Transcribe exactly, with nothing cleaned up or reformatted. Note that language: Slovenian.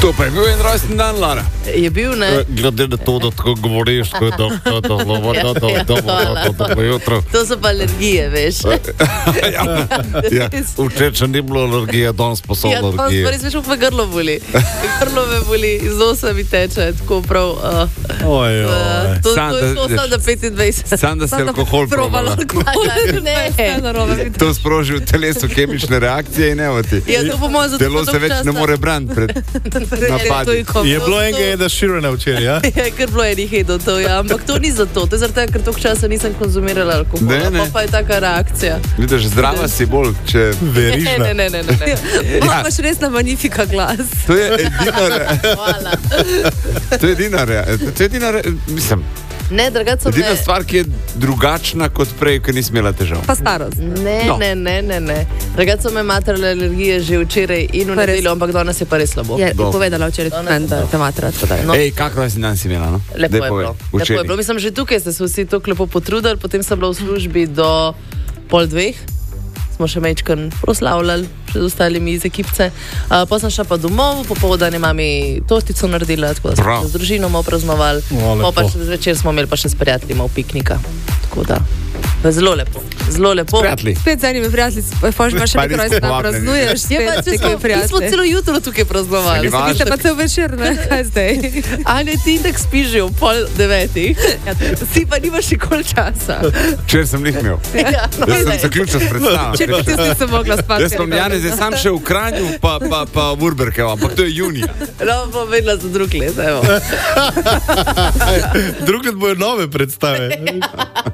To pa je bil en rojsten dan, Lara. Je bil, ne? Glede na to, da tako govoriš, da je to, da je to, da je to, da je to, da je to, jutro. To so pa alergije, veš. Ja, včeraj ni bilo alergije, danes pa so Ja, danes pa alergije. res veš, pa grlo boli. Grlo me boli, iz nosa mi teče, tako prav. uh, Oj, uh, oj. To Sam, to je da- to samo da petindvajset. Sam, da si alkohol probala. Ne. To sproži v telesu kemične reakcije in evo ti. Ja, to po mojem zato Telo se več ne more braniti pred napadi. Je bilo enega Eda Sheerana včeraj, ja? Je kar bilo enih edotov, ja, ampak to ni zato, to je zaradi tega, ker toliko časa nisem konzumirala alkohola, Ne, ne. pa, pa je taka reakcija. Vidiš, zdrava si bolj, če... Ne, Verižna. ne, ne, ne, ne. ne. Ja. Imaš res na magnifika glas. To je edina, re... Hvala. to je edina, re... to je edina, re... mislim, Ne, drugače edina me... stvar, ki je drugačna kot prej, ker nisi imela težav. Pa starost. Ne, No. ne, ne, ne, ne. Drugače so me matrale alergije že včeraj in v Pa res? nedeljo, ampak danes je pa res slabo. Je Dobro. povedala včeraj, Danes- da te matra. tako da je. No. Ej, kak rojsten dan si imela, no? Lepo Daj je povej. bilo. Lepo je Včeraj. bilo. Mislim, že tukaj ste se vsi tako lepo potrudili, potem sem bila v službi do pol dveh. Smo še mečkan proslavljali, še z ostalimi iz ekipce. Uh, Potem sem šla pa domov, popoldne mami tortico naredila, tako da smo Prav. se z družino malo praznovali. O, lepo. Pa pa še zvečer smo imeli pa še s prijatelji malo piknika. Tako da, zelo lepo, zelo lepo. Prijatelji. Spet z enimi prijatelji, pa imaš še Pa nekaj niste rojsten dan, povabljeni. praznuješ, Ja, spet pa, če nekaj smo, mi smo prijatelji. celo jutro tukaj praznovali. Saj ni važno. Vi ste pa cel večer, ne? Kaj zdaj? Anja, ti tako spiš že v pol devetih, ti pa nimaš nikoli časa. Včeraj sem jih imel. Ja, no, Jaz sem glej. zaključil s Če predstavo. bi ti nisem mogla spati. Jaz sem Janez, zdaj sam še v Kranju, pa, pa, pa v Urberke, ampak to je junija. No, pa vedela za drug let, evo. Drugič bojo nove predstave.